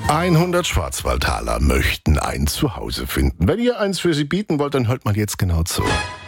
100 Schwarzwaldtaler möchten ein Zuhause finden. Wenn ihr eins für sie bieten wollt, dann hört mal jetzt genau zu.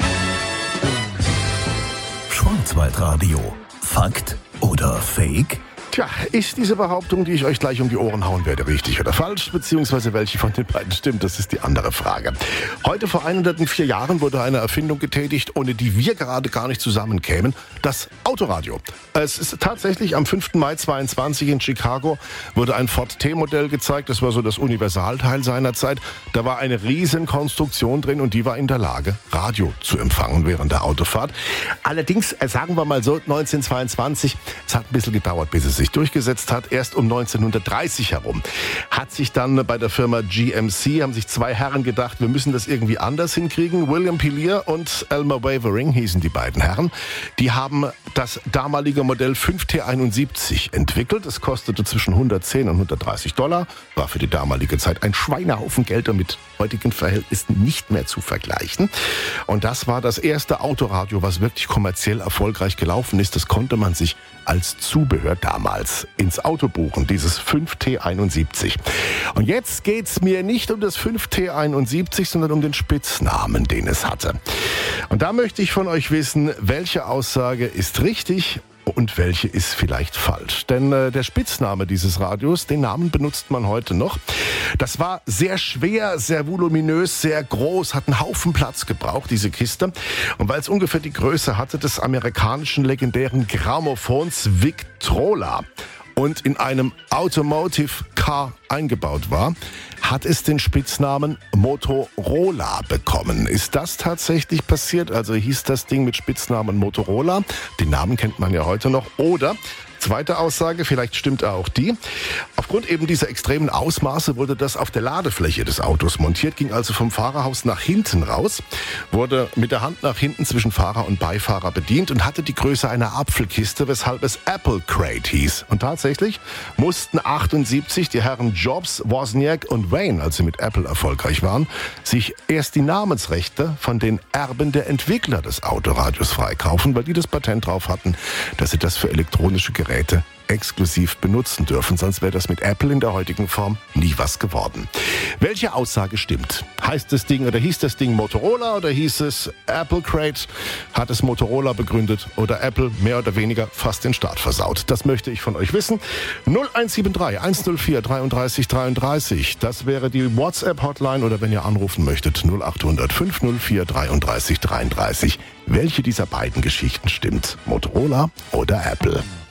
Schwarzwaldradio. Fakt oder Fake? Tja, ist diese Behauptung, die ich euch gleich um die Ohren hauen werde, richtig oder falsch? Beziehungsweise welche von den beiden stimmt, das ist die andere Frage. Heute vor 104 Jahren wurde eine Erfindung getätigt, ohne die wir gerade gar nicht zusammenkämen. Das Autoradio. Es ist tatsächlich am 5. Mai 22 in Chicago wurde ein Ford T-Modell gezeigt. Das war so das Universalteil seiner Zeit. Da war eine riesen Konstruktion drin und die war in der Lage, Radio zu empfangen während der Autofahrt. Allerdings, sagen wir mal so, 1922, es hat ein bisschen gedauert, bis es sich durchgesetzt hat. Erst um 1930 herum hat sich dann bei der Firma GMC, haben sich zwei Herren gedacht, wir müssen das irgendwie anders hinkriegen. William Pilier und Elmer Wavering hießen die beiden Herren. Die haben das damalige Modell 5T71 entwickelt. Es kostete zwischen 110 und 130 $, war für die damalige Zeit ein Schweinehaufen Geld und mit heutigen Verhältnissen nicht mehr zu vergleichen. Und das war das erste Autoradio, was wirklich kommerziell erfolgreich gelaufen ist. Das konnte man sich als Zubehör damals ins Auto buchen, dieses 5T71. Und jetzt geht's mir nicht um das 5T71, sondern um den Spitznamen, den es hatte. Und da möchte ich von euch wissen, welche Aussage ist richtig und welche ist vielleicht falsch. Denn der Spitzname dieses Radios, den Namen benutzt man heute noch. Das war sehr schwer, sehr voluminös, sehr groß, hat einen Haufen Platz gebraucht, diese Kiste. Und weil es ungefähr die Größe hatte des amerikanischen legendären Grammophons Victrola und in einem Automotive Car eingebaut war, hat es den Spitznamen Motorola bekommen. Ist das tatsächlich passiert? Also hieß das Ding mit Spitznamen Motorola? Den Namen kennt man ja heute noch. Oder, zweite Aussage, vielleicht stimmt auch die. Aufgrund eben dieser extremen Ausmaße wurde das auf der Ladefläche des Autos montiert, ging also vom Fahrerhaus nach hinten raus, wurde mit der Hand nach hinten zwischen Fahrer und Beifahrer bedient und hatte die Größe einer Apfelkiste, weshalb es Apple Crate hieß. Und tatsächlich mussten 78 die Herren Jobs, Wozniak und Wayne, als sie mit Apple erfolgreich waren, sich erst die Namensrechte von den Erben der Entwickler des Autoradios freikaufen, weil die das Patent drauf hatten, dass sie das für elektronische Geräte exklusiv benutzen dürfen, sonst wäre das mit Apple in der heutigen Form nie was geworden. Welche Aussage stimmt? Heißt das Ding oder hieß das Ding Motorola oder hieß es Apple Crate? Hat es Motorola begründet oder Apple mehr oder weniger fast den Start versaut? Das möchte ich von euch wissen. 0173 104 33 33. Das wäre die WhatsApp-Hotline oder wenn ihr anrufen möchtet 0800 504 33 33. Welche dieser beiden Geschichten stimmt? Motorola oder Apple?